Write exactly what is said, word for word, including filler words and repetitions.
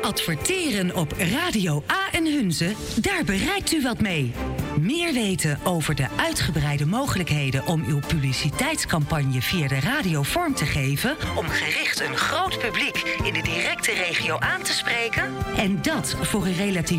Adverteren op Radio A en Hunze, daar bereikt u wat mee. Meer weten over de uitgebreide mogelijkheden om uw publiciteitscampagne via de radio vorm te geven, om gericht een groot publiek in de directe regio aan te spreken? En dat voor een relatief